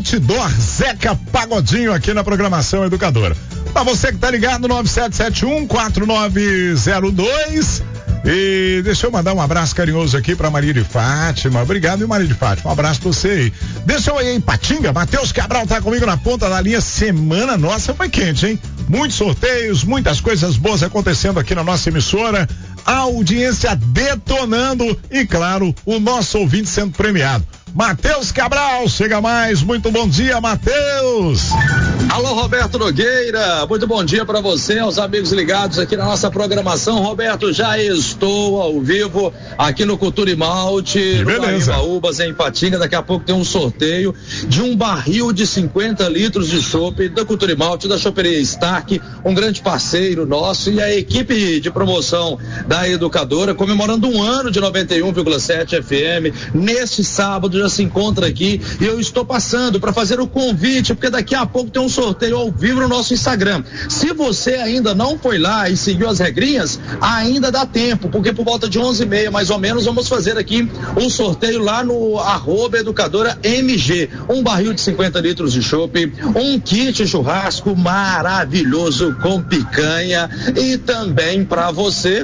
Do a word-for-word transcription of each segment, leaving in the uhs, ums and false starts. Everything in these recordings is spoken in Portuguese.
Outdoor Zeca Pagodinho aqui na programação educadora. Pra você que tá ligado, nove sete sete um quatro nove zero dois. E deixa eu mandar um abraço carinhoso aqui pra Maria de Fátima. Obrigado, Maria de Fátima. Um abraço pra você aí. Deixa eu aí em Patinga. Matheus Cabral tá comigo na ponta da linha. Semana nossa foi quente, hein? Muitos sorteios, muitas coisas boas acontecendo aqui na nossa emissora. A audiência detonando e, claro, o nosso ouvinte sendo premiado. Matheus Cabral, chega mais, muito bom dia, Matheus. Alô, Roberto Nogueira, muito bom dia para você, aos amigos ligados aqui na nossa programação. Roberto, já estou ao vivo aqui no Cultura e Malte, no Baíbaúbas, em Patinga. Daqui a pouco tem um sorteio de um barril de cinquenta litros de chopp da Cultura e Malte, da Choperia Stark, um grande parceiro nosso, e a equipe de promoção da Educadora, comemorando um ano de noventa e um vírgula sete F M. Neste sábado já se encontra aqui e eu estou passando para fazer o convite, porque daqui a pouco tem um sorteio ao vivo no nosso Instagram. Se você ainda não foi lá e seguiu as regrinhas, ainda dá tempo, porque por volta de onze e meia mais ou menos vamos fazer aqui um sorteio lá no arroba Educadora M G, um barril de cinquenta litros de chopp, um kit churrasco maravilhoso com picanha e também para você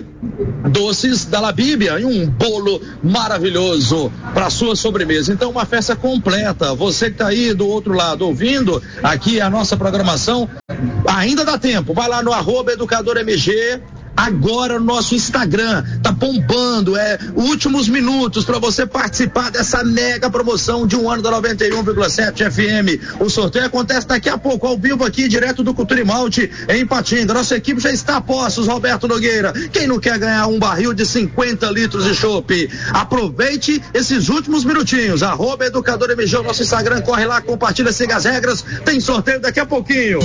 doces da La Bíblia e um bolo maravilhoso para sua sobremesa. Então, uma festa completa. Você que tá aí do outro lado ouvindo aqui a nossa programação, ainda dá tempo. Vai lá no arroba Educador M G. Agora no nosso Instagram, tá bombando, é últimos minutos para você participar dessa mega promoção de um ano da noventa e um vírgula sete F M. O sorteio acontece daqui a pouco, ao vivo aqui, direto do Cultura e Malte, em Patinga. Nossa equipe já está a postos, Roberto Nogueira. Quem não quer ganhar um barril de cinquenta litros de chopp? Aproveite esses últimos minutinhos. Arroba Educador M G, o nosso Instagram, corre lá, compartilha, siga as regras. Tem sorteio daqui a pouquinho.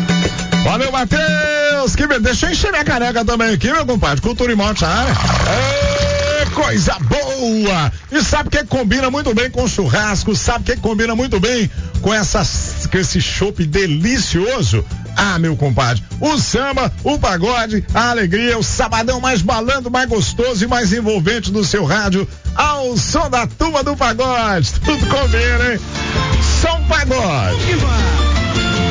Valeu, Matheus! Que be... Deixa eu encher minha caneca também aqui, meu compadre. Cultura e Malte na área. É, coisa boa! E sabe o que combina muito bem com churrasco? Sabe o que combina muito bem com, essas, com esse chopp delicioso? Ah, meu compadre, o samba, o pagode, a alegria, o sabadão mais balando, mais gostoso e mais envolvente do seu rádio, ao som da turma do pagode. Tudo combina, hein? Som Pagode.